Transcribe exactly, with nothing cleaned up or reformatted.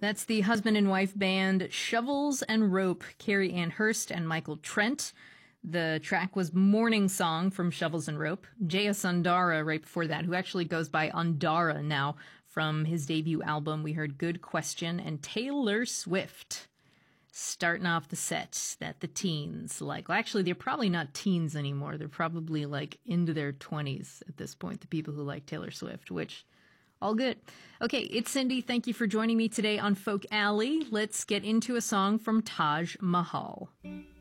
That's the husband and wife band Shovels and Rope, Carrie Ann Hurst and Michael Trent. The track was Morning Song from Shovels and Rope. Jaya Sundara right before that, who actually goes by Andara now. From his debut album, we heard Good Question and Taylor Swift. Starting off the set that the teens like. Well, actually, they're probably not teens anymore. They're probably like into their twenties at this point, the people who like Taylor Swift, which... all good. Okay, it's Cindy. Thank you for joining me today on Folk Alley. Let's get into a song from Taj Mahal.